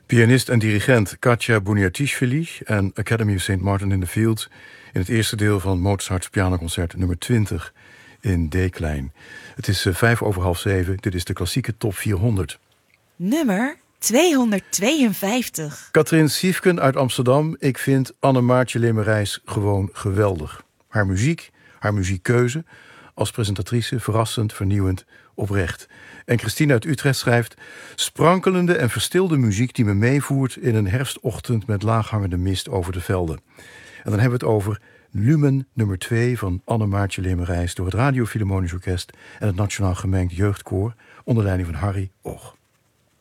Pianist en dirigent Katja Buniatishvili en Academy of St. Martin in the Fields in het eerste deel van Mozarts pianoconcert nummer 20 in D-klein. Het is 7:05. Dit is de klassieke top 400. Nummer 252. Katrien Siefken uit Amsterdam. Ik vind Anne-Maartje Lemerijs gewoon geweldig. Haar muziek, haar muziekkeuze, als presentatrice verrassend, vernieuwend, oprecht. En Christine uit Utrecht schrijft: sprankelende en verstilde muziek die me meevoert in een herfstochtend met laaghangende mist over de velden. En dan hebben we het over Lumen nummer 2 van Anne-Maartje Lemerijs door het Radio Philharmonisch Orkest en het Nationaal Gemengd Jeugdkoor onder leiding van Harry Och.